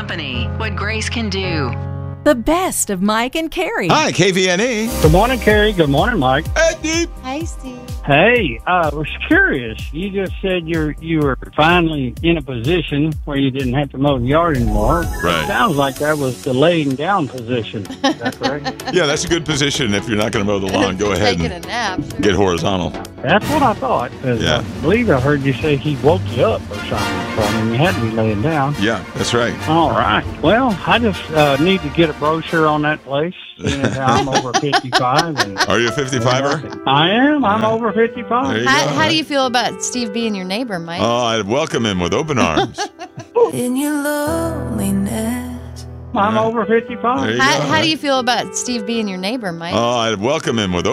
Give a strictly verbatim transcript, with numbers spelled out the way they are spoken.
Company, what Grace can do. The best of Mike and Carrie. Hi, K V N E. Good morning, Carrie. Good morning, Mike. Eddie. Hi, Steve. Hey, I was curious. You just said you're you were finally in a position where you didn't have to mow the yard anymore. Right. Sounds like that was the laying down position. Is that correct? Yeah, that's a good position. If you're not going to mow the lawn, go ahead Taking and a nap. get horizontal. That's what I thought. 'Cause Yeah. I believe I heard you say he woke you up or something. So, I mean, you had to be laying down. Yeah, that's right. All right. Well, I just uh, need to get a brochure on that place. Seeing as how I'm over fifty-five. And, Are you a fifty-fiver? I am. I'm Yeah. over There fifty-five. you How, go. how do you feel about Steve being your neighbor, Mike? Oh, I'd welcome him with open arms. In your loneliness. I'm over There fifty-five. you how, go. how do you feel about Steve being your neighbor, Mike? Oh, I'd welcome him with